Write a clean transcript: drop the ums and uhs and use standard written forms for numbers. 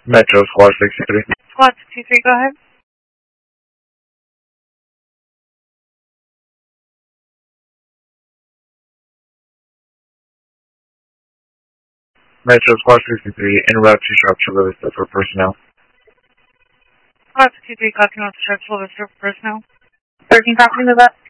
Metro Squad 63. Squad 63, go ahead. Metro Squad 63, en route to Sharp Chula Vista for personnel. Squad 63, copy on Sharp Chula Vista for personnel. 13, copy to that.